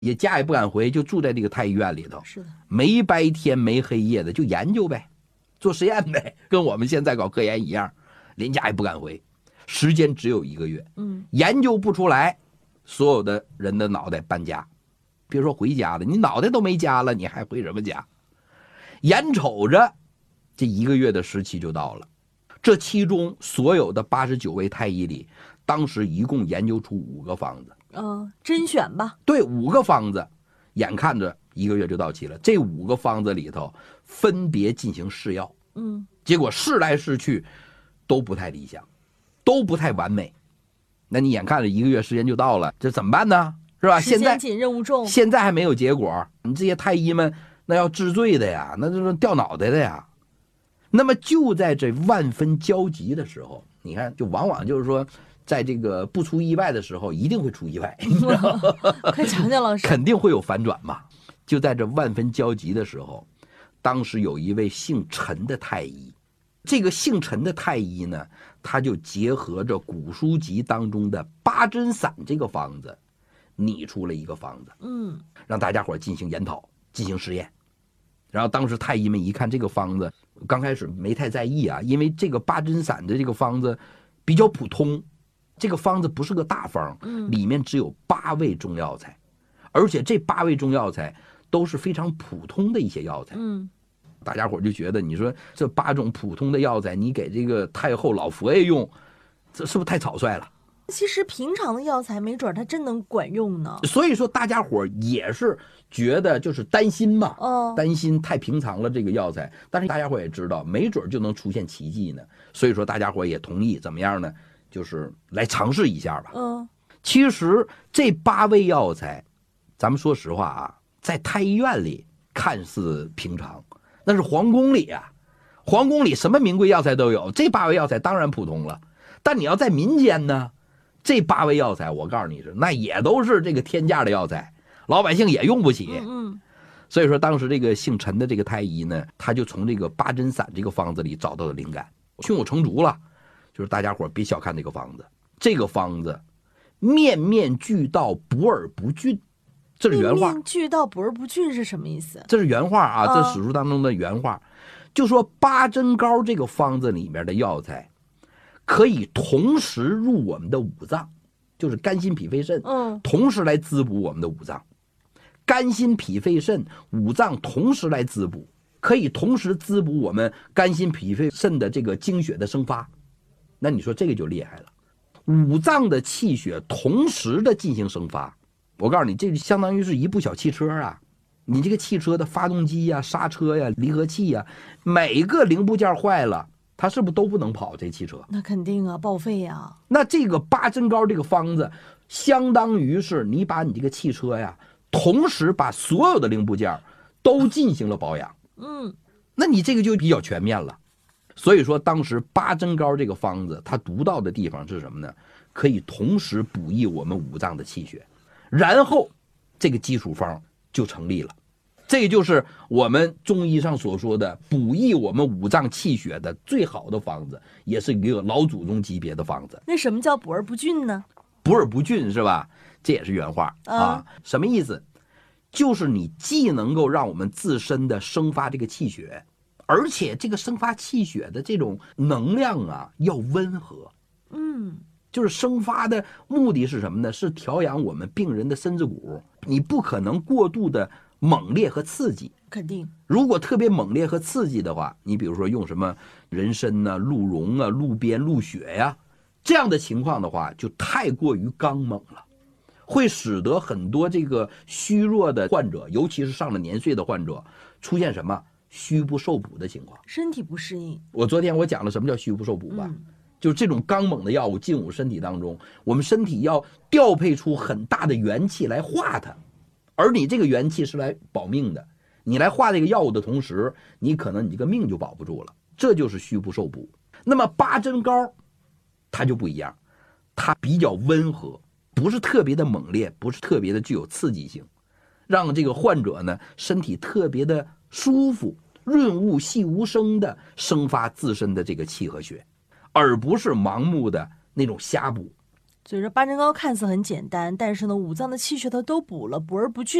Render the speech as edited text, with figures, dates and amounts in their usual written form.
也家也不敢回，就住在这个太医院里头。 是的， 没白天没黑夜的就研究呗，做实验呗，跟我们现在搞科研一样，连家也不敢回，时间只有1个月。研究不出来，所有的人的脑袋搬家，别说回家了，你脑袋都没家了，你还回什么家？眼瞅着这1个月的时期就到了，这其中所有的89位太医里，当时一共研究出5个方子。 甄选吧。 对，5个方子，眼看着1个月就到期了。这5个方子里头分别进行试药，结果试来试去都不太理想，都不太完美。那你眼看着1个月时间就到了，这怎么办呢？是吧？ 时间紧，任务重， 现在还没有结果，你这些太医们那要治罪的呀，那就是掉脑袋的呀。那么就在这万分焦急的时候，你看，就往往就是说，在这个不出意外的时候，一定会出意外。 快讲讲老师， 肯定会有反转嘛。就在这万分焦急的时候，当时有一位姓陈的太医，这个姓陈的太医呢，他就结合着古书籍当中的八珍散这个方子，拟出了一个方子，让大家伙进行研讨，进行实验。然后当时太医们一看这个方子，刚开始没太在意啊，因为这个八珍散的这个方子比较普通，这个方子不是个大方，里面只有8味中药材，而且这8味中药材都是非常普通的一些药材。大家伙就觉得，你说这8种普通的药材，你给这个太后老佛爷用，这是不是太草率了？ 其实平常的药材没准它真能管用呢。 所以说大家伙也是觉得就是担心嘛，担心太平常了这个药材，但是大家伙也知道没准就能出现奇迹呢，所以说大家伙也同意怎么样呢，就是来尝试一下吧。其实这8味药材咱们说实话啊，在太医院里看似平常，那是皇宫里啊，皇宫里什么名贵药材都有，这8味药材当然普通了。但你要在民间呢，这8味药材我告诉你是那也都是这个天价的药材，老百姓也用不起。所以说当时这个姓陈的这个太医呢，他就从这个八珍散这个方子里找到了灵感，胸有成竹了。就是大家伙别小看这个方子，这个方子面面俱到，补而不峻，这是原话。 面面俱到，补而不峻是什么意思？ 这是原话啊，这史书当中的原话。就说八珍膏这个方子里面的药材可以同时入我们的五脏，就是肝心脾肺肾，同时来滋补我们的五脏。肝心脾肺肾五脏同时来滋补，可以同时滋补我们肝心脾肺肾的这个精血的生发。那你说这个就厉害了，五脏的气血同时的进行生发。我告诉你，这就相当于是一部小汽车啊，你这个汽车的发动机呀、刹车呀、离合器呀，每个零部件坏了，它是不是都不能跑？这汽车那肯定啊，报废呀。 那这个八珍膏这个方子，相当于是你把你这个汽车呀，同时把所有的零部件都进行了保养。那你这个就比较全面了。所以说当时八珍膏这个方子它独到的地方是什么呢？可以同时补益我们五脏的气血，然后这个基础方就成立了。这就是我们中医上所说的补益我们五脏气血的最好的方子，也是一个老祖宗级别的方子。 那什么叫补而不峻呢？ 补而不峻是吧？这也是原话啊。什么意思？就是你既能够让我们自身的生发这个气血，而且这个生发气血的这种能量啊要温和。就是生发的目的是什么呢？是调养我们病人的身子骨，你不可能过度的猛烈和刺激。 肯定， 如果特别猛烈和刺激的话，你比如说用什么人参啊、鹿茸啊、鹿鞭、鹿血呀，这样的情况的话，就太过于刚猛了，会使得很多这个虚弱的患者，尤其是上了年岁的患者，出现什么虚不受补的情况， 身体不适应。 昨天我讲了什么叫虚不受补吧，就是这种刚猛的药物进入身体当中，我们身体要调配出很大的元气来化它，而你这个元气是来保命的，你来化这个药物的同时，你可能你这个命就保不住了，这就是虚不受补。那么八珍膏它就不一样，它比较温和，不是特别的猛烈，不是特别的具有刺激性，让这个患者呢身体特别的舒服，润物细无声的生发自身的这个气和血，而不是盲目的那种瞎补。 所以说八珍糕看似很简单，但是呢，五脏的气血它都补了，补而不去。